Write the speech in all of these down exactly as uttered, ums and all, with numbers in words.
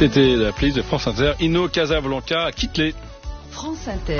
C'était la playlist de France Inter. Inno Casablanca, quitte-les. France Inter.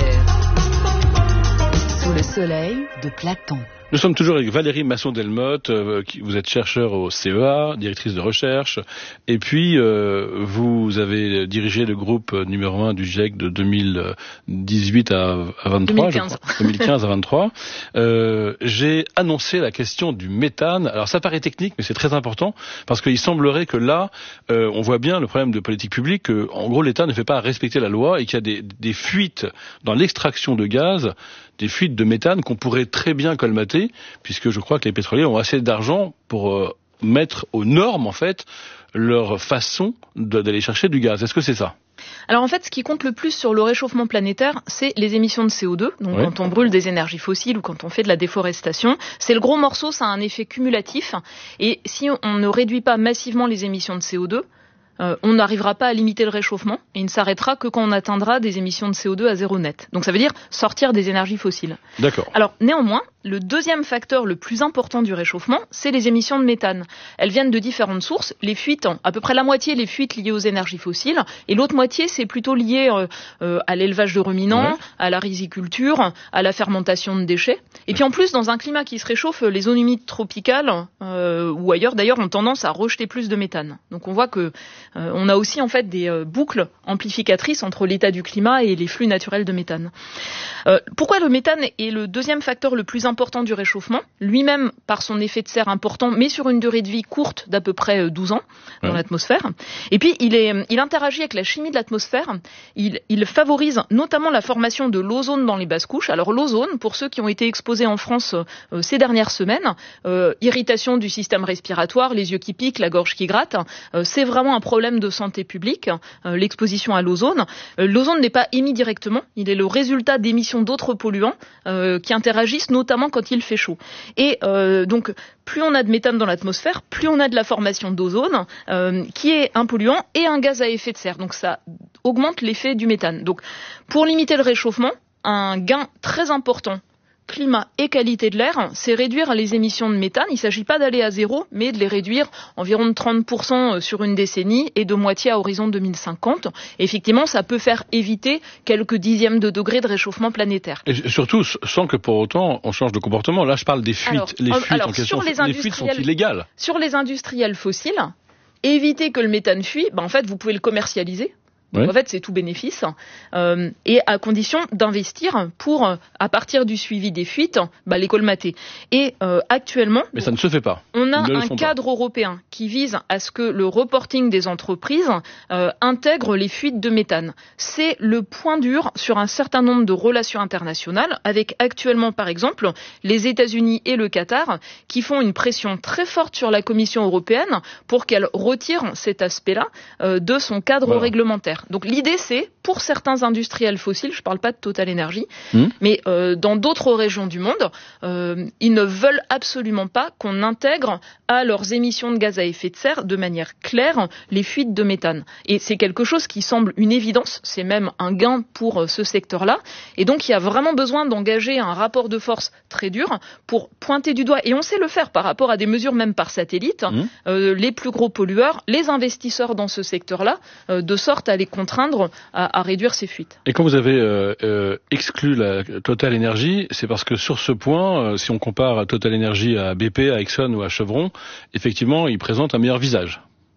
Sous le soleil de Platon. Nous sommes toujours avec Valérie Masson-Delmotte, euh, qui, vous êtes chercheur au C E A, directrice de recherche, et puis euh, vous avez dirigé le groupe numéro un du GIEC de deux mille dix-huit à, à vingt-trois, deux mille quinze. je crois, deux mille quinze à vingt-trois. Euh, j'ai annoncé la question du méthane. Alors ça paraît technique, mais c'est très important, parce qu'il semblerait que là, euh, on voit bien le problème de politique publique, que, en gros l'État ne fait pas respecter la loi et qu'il y a des, des fuites dans l'extraction de gaz, des fuites de méthane qu'on pourrait très bien colmater, puisque je crois que les pétroliers ont assez d'argent pour euh, mettre aux normes, en fait, leur façon de, d'aller chercher du gaz. Est-ce que c'est ça ? Alors en fait, ce qui compte le plus sur le réchauffement planétaire, c'est les émissions de C O deux. Donc oui. Quand on brûle des énergies fossiles ou quand on fait de la déforestation, c'est le gros morceau, ça a un effet cumulatif. Et si on ne réduit pas massivement les émissions de C O deux, Euh, on n'arrivera pas à limiter le réchauffement et il ne s'arrêtera que quand on atteindra des émissions de C O deux à zéro net. Donc ça veut dire sortir des énergies fossiles. D'accord. Alors néanmoins, le deuxième facteur le plus important du réchauffement, c'est les émissions de méthane. Elles viennent de différentes sources. Les fuites, à peu près la moitié, les fuites liées aux énergies fossiles, et l'autre moitié, c'est plutôt lié euh, euh, à l'élevage de ruminants, ouais. à la riziculture, à la fermentation de déchets. Et puis en plus, dans un climat qui se réchauffe, les zones humides tropicales euh, ou ailleurs, d'ailleurs, ont tendance à rejeter plus de méthane. Donc on voit que Euh, on a aussi en fait des euh, boucles amplificatrices entre l'état du climat et les flux naturels de méthane. Euh, pourquoi le méthane est le deuxième facteur le plus important du réchauffement ? Lui-même par son effet de serre important, mais sur une durée de vie courte d'à peu près douze ans dans ouais. l'atmosphère. Et puis il, est, il interagit avec la chimie de l'atmosphère. Il, il favorise notamment la formation de l'ozone dans les basses couches. Alors l'ozone, pour ceux qui ont été exposés en France euh, ces dernières semaines, euh, irritation du système respiratoire, les yeux qui piquent, la gorge qui gratte, euh, c'est vraiment un problème de santé publique, euh, l'exposition à l'ozone. Euh, l'ozone n'est pas émis directement, il est le résultat d'émissions d'autres polluants euh, qui interagissent notamment quand il fait chaud. Et euh, donc, plus on a de méthane dans l'atmosphère, plus on a de la formation d'ozone, euh, qui est un polluant et un gaz à effet de serre. Donc ça augmente l'effet du méthane. Donc, pour limiter le réchauffement, un gain très important climat et qualité de l'air, c'est réduire les émissions de méthane. Il ne s'agit pas d'aller à zéro, mais de les réduire environ de trente pour cent sur une décennie et de moitié à horizon deux mille cinquante. Et effectivement, ça peut faire éviter quelques dixièmes de degrés de réchauffement planétaire. Et surtout, sans que pour autant on change de comportement. Là, je parle des fuites. Alors, les fuites alors, en question, les, les fuites sont illégales. Sur les industriels fossiles, éviter que le méthane fuit, ben en fait, vous pouvez le commercialiser. Donc, oui. En fait, c'est tout bénéfice, euh, et à condition d'investir pour, à partir du suivi des fuites, bah, les colmater. Et euh, actuellement, mais ça ne se fait pas. On a un cadre pas. européen qui vise à ce que le reporting des entreprises euh, intègre les fuites de méthane. C'est le point dur sur un certain nombre de relations internationales, avec actuellement, par exemple, les États-Unis et le Qatar, qui font une pression très forte sur la Commission européenne pour qu'elle retire cet aspect-là euh, de son cadre voilà. réglementaire. Donc l'idée, c'est, pour certains industriels fossiles, je ne parle pas de Total Energy, mmh. mais euh, dans d'autres régions du monde, euh, ils ne veulent absolument pas qu'on intègre à leurs émissions de gaz à effet de serre de manière claire les fuites de méthane. Et c'est quelque chose qui semble une évidence, c'est même un gain pour euh, ce secteur-là. Et donc il y a vraiment besoin d'engager un rapport de force très dur pour pointer du doigt, et on sait le faire par rapport à des mesures même par satellite, mmh. euh, les plus gros pollueurs, les investisseurs dans ce secteur-là, euh, de sorte à les contraindre à, à réduire ces fuites. Et quand vous avez euh, euh, exclu la Total Energy, c'est parce que sur ce point, euh, si on compare Total Energy à B P, à Exxon ou à Chevron, effectivement, ils présentent un meilleur visage.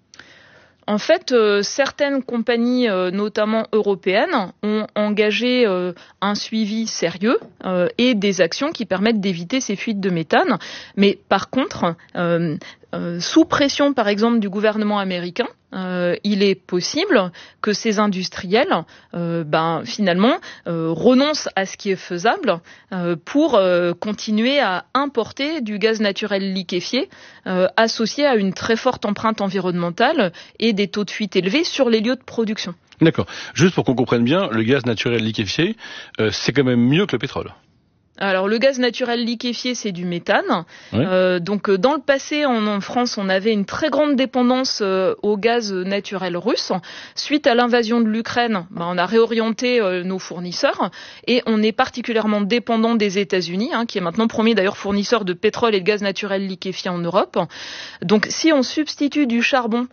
En fait, euh, certaines compagnies, euh, notamment européennes, ont engagé euh, un suivi sérieux euh, et des actions qui permettent d'éviter ces fuites de méthane. Mais par contre, euh, euh, sous pression, par exemple, du gouvernement américain, euh, il est possible que ces industriels, euh, ben, finalement, euh, renoncent à ce qui est faisable euh, pour euh, continuer à importer du gaz naturel liquéfié euh, associé à une très forte empreinte environnementale et des taux de fuite élevés sur les lieux de production. D'accord. Juste pour qu'on comprenne bien, le gaz naturel liquéfié, euh, c'est quand même mieux que le pétrole. Alors le gaz naturel liquéfié, c'est du méthane. Oui. Euh, donc dans le passé, en, en France, on avait une très grande dépendance euh, au gaz naturel russe. Suite à l'invasion de l'Ukraine, ben, on a réorienté euh, nos fournisseurs et on est particulièrement dépendant des États-Unis, hein, qui est maintenant premier d'ailleurs fournisseur de pétrole et de gaz naturel liquéfié en Europe. Donc si on substitue du charbon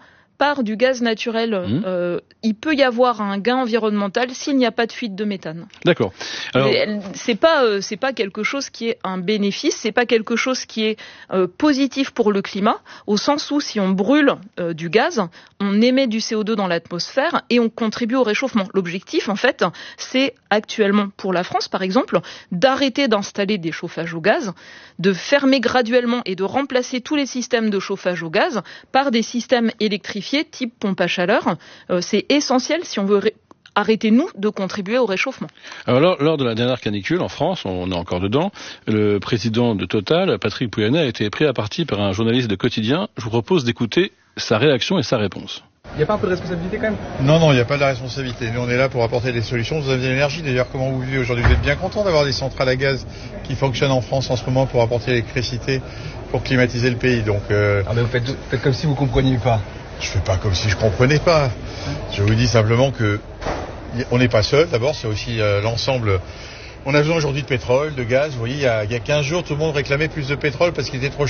part du gaz naturel, mmh. euh, il peut y avoir un gain environnemental s'il n'y a pas de fuite de méthane. D'accord. Alors... C'est pas, euh, c'est pas quelque chose qui est un bénéfice, c'est pas quelque chose qui est euh, positif pour le climat, au sens où si on brûle euh, du gaz, on émet du C O deux dans l'atmosphère et on contribue au réchauffement. L'objectif, en fait, c'est actuellement pour la France, par exemple, d'arrêter d'installer des chauffages au gaz, de fermer graduellement et de remplacer tous les systèmes de chauffage au gaz par des systèmes électrifiés type pompe à chaleur. Euh, c'est essentiel si on veut ré- arrêter, nous, de contribuer au réchauffement. Alors, lors, lors de la dernière canicule en France, on est encore dedans, le président de Total, Patrick Pouyanné, a été pris à partie par un journaliste de Quotidien. Je vous propose d'écouter sa réaction et sa réponse. Il n'y a pas un peu de responsabilité quand même ? Non, non, il n'y a pas de la responsabilité. Nous, on est là pour apporter des solutions. Vous avez de l'énergie. D'ailleurs, comment vous vivez aujourd'hui ? Vous êtes bien content d'avoir des centrales à gaz qui fonctionnent en France en ce moment pour apporter l'électricité, pour climatiser le pays. Donc, euh... ah, mais vous faites, vous faites comme si vous ne compreniez pas. Je fais pas comme si je comprenais pas. Je vous dis simplement que on n'est pas seul. D'abord, c'est aussi euh, l'ensemble. On a besoin aujourd'hui de pétrole, de gaz. Vous voyez, il y a, il y a quinze jours, tout le monde réclamait plus de pétrole parce qu'il était trop cher.